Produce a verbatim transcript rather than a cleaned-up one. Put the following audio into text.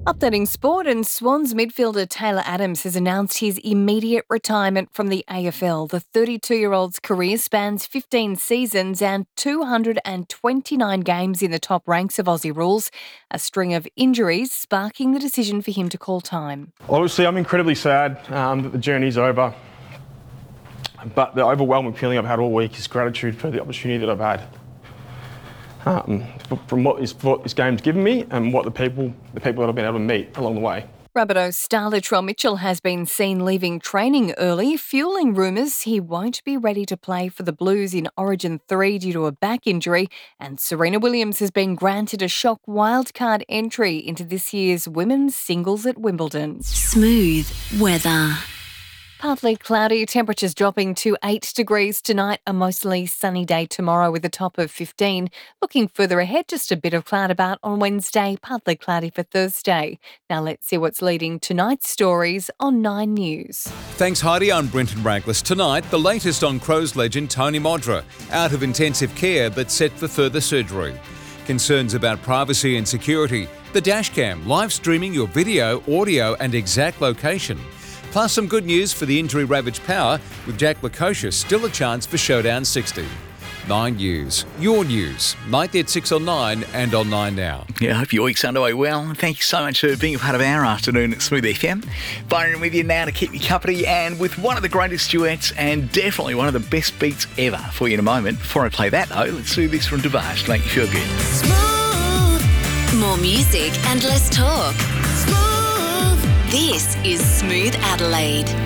Updating sport, and Swans midfielder Taylor Adams has announced his immediate retirement from the A F L. The thirty-two-year-old's career spans fifteen seasons and two hundred twenty-nine games in the top ranks of Aussie rules, a string of injuries sparking the decision for him to call time. Obviously, I'm incredibly sad um, that the journey's over, but the overwhelming feeling I've had all week is gratitude for the opportunity that I've had. Um, from what this, what this game's given me and what the people the people that I've been able to meet along the way. Rabbitohs star Latrell Mitchell has been seen leaving training early, fueling rumours he won't be ready to play for the Blues in Origin three due to a back injury, and Serena Williams has been granted a shock wildcard entry into this year's women's singles at Wimbledon. Smooth weather. Partly cloudy, temperatures dropping to eight degrees tonight, a mostly sunny day tomorrow with a top of fifteen. Looking further ahead, just a bit of cloud about on Wednesday, partly cloudy for Thursday. Now let's see what's leading tonight's stories on Nine News. Thanks Heidi, I'm Brenton Raglas. Tonight, the latest on Crows legend Tony Modra, out of intensive care but set for further surgery. Concerns about privacy and security, the dashcam live streaming your video, audio and exact location. Plus some good news for the injury-ravaged Power, with Jack Lukosius still a chance for Showdown sixty. Nine News, your news, nightly at six on Nine and on Nine Now. Yeah, I hope your week's underway well. Thank you so much for being a part of our afternoon at Smooth F M. Byron with you now to keep you company, and with one of the greatest duets and definitely one of the best beats ever for you in a moment. Before I play that though, let's do this from Devage to make you feel good. Smooth. More music and less talk. Smooth. This is Smooth Adelaide.